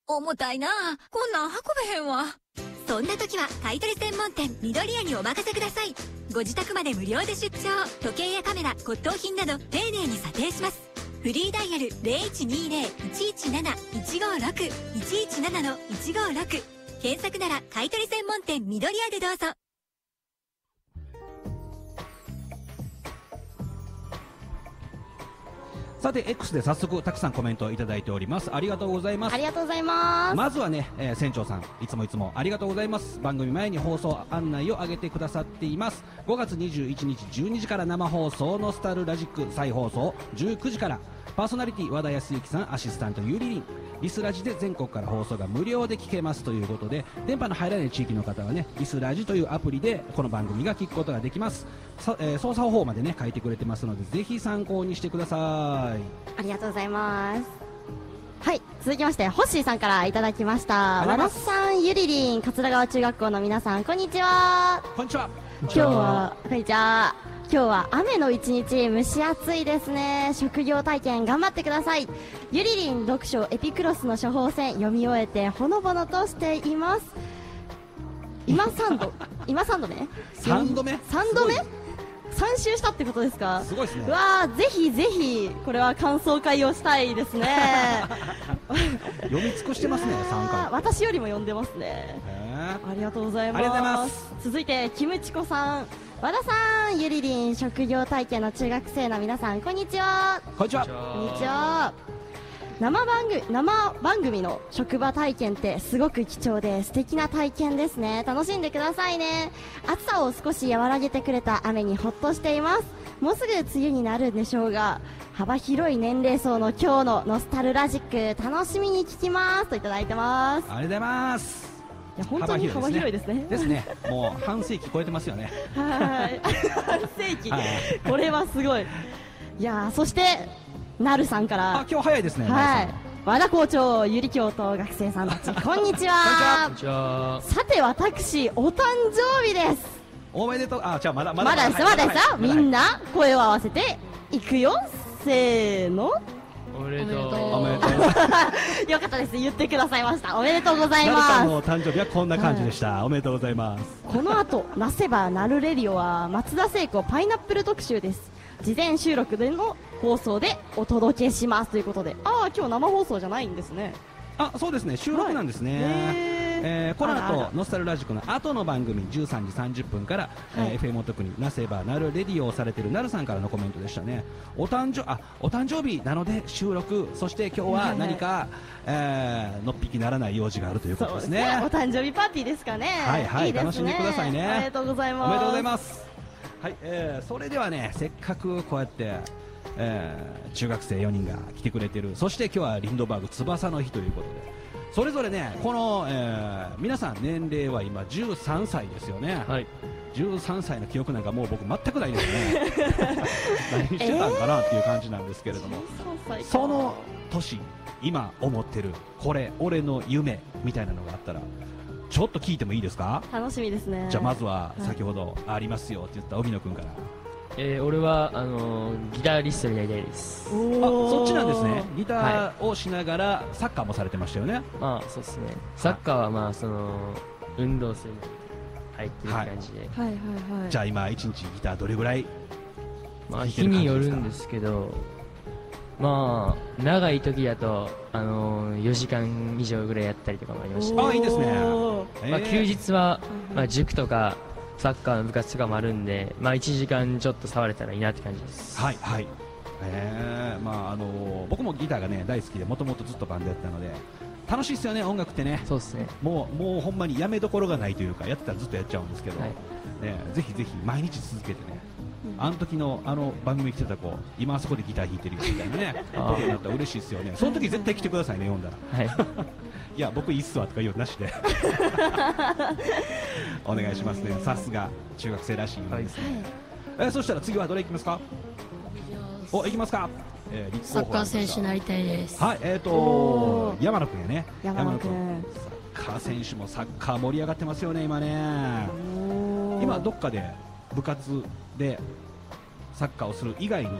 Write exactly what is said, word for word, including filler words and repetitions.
重たいな。こんなん運べへんわ。そんな時は買い取り専門店緑屋にお任せください。ご自宅まで無料で出張。時計やカメラ、骨董品など丁寧に査定します。フリーダイヤル ゼロいちにゼロ いちいちなな いちごろく いちいちなな のいちごろく。検索なら買い取り専門店緑屋でどうぞ。 さて X で早速たくさんコメントをいただいております。ありがとうございます。 ありがとうございます。 まずはね、えー、船長さんいつもいつもありがとうございます。番組前に放送案内を上げてくださっています。ごがつにじゅういちにちじゅうにじから生放送ノスタルラジック再放送じゅうくじから、パーソナリティ和田康之さん、アシスタントゆりりん、リスラジで全国から放送が無料で聞けますということで、電波の入らない地域の方はね、リスラジというアプリでこの番組が聞くことができます。さ、えー、操作方法までね書いてくれてますので、ぜひ参考にしてください。 ありがとうございます。はい、続きましてホッシーさんからいただきました。和田さん、ゆりりん、桂川中学校の皆さん、こんにちは。 こんにちは。 今日はこんにちは。今日は雨の一日、蒸し暑いですね。職業体験頑張ってください。ゆりりん読書エピクロスの処方箋読み終えてほのぼのとしています。今さんど今さんど目さんどめさんどめさん周したってことですか。 すごいですね。 うわー、ぜひぜひこれは感想会をしたいですね。 読み尽くしてますね。さんかい。 私よりも読んでますね。ありがとうございます。 ありがとうございます。 続いてキムチコさん、和田さん、ゆりりん、職業体験の中学生の皆さん、こんにちは。 こんにちは。 こんにちは。生番組、生番組の職場体験ってすごく貴重で素敵な体験ですね。楽しんでくださいね。暑さを少し和らげてくれた雨にほっとしています。もうすぐ梅雨になるんでしょうが、幅広い年齢層の今日のノスタルラジック楽しみに聞きますといただいてます。 ありがとうございます。 いや本当に幅広いですね。 ですね。もう半世紀超えてますよね。 はい。半世紀、はい。これはすごい。いやー、そしてなるさんから。 あ、今日早いですね。 はい。和田校長、ゆり教と学生さんたち、こんにちは。 こんにちは。 さて私お誕生日です。 おめでとう。あ、じゃあまだまだまだですまだですよ。みんな声を合わせていくよ。せーの。 おめでとう。 おめでとう。 よかったです。言ってくださいました。おめでとうございます。 なるさんの誕生日はこんな感じでした。はい、おめでとうございます。 この後、なせばなるレディオは松田聖子パイナップル特集です。事前収録での放送でお届けしますということで、ああ、今日生放送じゃないんですね。 あ、そうですね。収録なんですね。はい、えー、この後あらあらノスタルラジックの後の番組じゅうさんじさんじゅっぷんから、はい、えー、エフエム を特になせばなるレディオをされているなるさんからのコメントでしたね。お誕生あお誕生日なので収録、そして今日は何か、はいはい、えー、のっぴきならない用事があるということですね。 そうですね。お誕生日パーティーですかね。 はいはい、いいですね、楽しんでくださいね。 おめでとうございます。 おめでとうございます。はい、えー、それではね、せっかくこうやって、えー、中学生よにんが来てくれてる、そして今日はリンドバーグ翼の日ということで、それぞれね、この、えー、皆さん年齢は今じゅうさんさいですよね。はい、じゅうさんさいの記憶なんかもう僕全くないですね。何してたんかなっていう感じなんですけれども、えー、その年今思ってるこれ俺の夢みたいなのがあったらちょっと聞いてもいいですか。 楽しみですね。 じゃあまずは先ほどありますよって言った荻野君から。 えー、俺はあのー、ギタリストになりたいです。 あ、そっちなんですね。ギターをしながらサッカーもされてましたよね。 まあそうですね。サッカーはまあその運動するのに入ってる感じで、 はいはいはいはい、 じゃあ今一日ギターどれぐらい、 まあ日によるんですけど、まあ長い時だとあのー、よじかん以上ぐらいやったりとかもありました。 あ、いいですね。 まあ休日はまあ塾とかサッカーの部活とかもあるんで、まあいちじかんちょっと触れたらいいなって感じです。 はいはい。えー、まああのー、僕もギターがね大好きで、もともとずっとバンドやったので楽しいですよね、音楽ってね。 そうですね。 もうもうほんまにやめどころがないというか、やってたらずっとやっちゃうんですけど、はい、ね、ぜひぜひ毎日続けてね、うん、あの時のあの番組来てた子今あそこでギター弾いてるよみたいなねことになったら嬉しいですよね。その時絶対来てくださいね、読んだら。はいいや僕いいっすわとか言うなしでお願いしますね。さすが中学生らしいですね。はい、えー、そしたら次はどれいきますか。お、いきますか。えー、 サッカー選手になりたいです。 はい、えーと山野君やね。 山野君サッカー選手もサッカー盛り上がってますよね今ね。今どっかで部活でサッカーをする以外に